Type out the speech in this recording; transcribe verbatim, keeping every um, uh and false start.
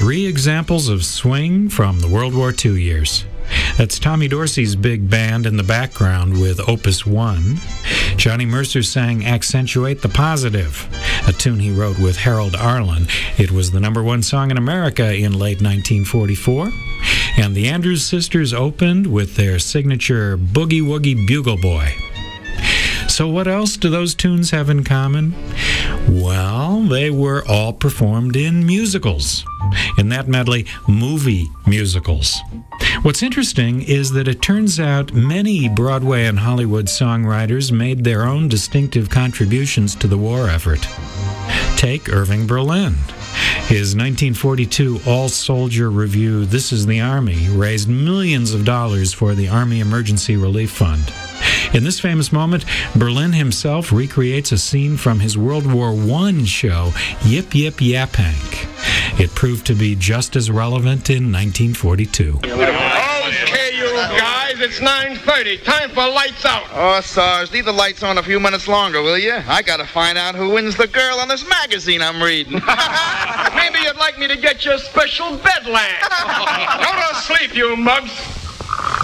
three examples of swing from the World War Two years. That's Tommy Dorsey's big band in the background with Opus One. Johnny Mercer sang Accentuate the Positive, a tune he wrote with Harold Arlen. It was the number one song in America in late nineteen forty-four. And the Andrews Sisters opened with their signature Boogie Woogie Bugle Boy. So what else do those tunes have in common? Well, they were all performed in musicals. In that medley, movie musicals. What's interesting is that it turns out many Broadway and Hollywood songwriters made their own distinctive contributions to the war effort. Take Irving Berlin. His nineteen forty-two all-soldier revue, This Is the Army, raised millions of dollars for the Army Emergency Relief Fund. In this famous moment, Berlin himself recreates a scene from his World War One show, Yip Yip Yap Hank. It proved to be just as relevant in nineteen forty-two. Okay, you guys, it's nine thirty. Time for lights out. Oh, Sarge, leave the lights on a few minutes longer, will you? I gotta find out who wins the girl on this magazine I'm reading. Maybe you'd like me to get you a special bed lamp. Go to sleep, you mugs.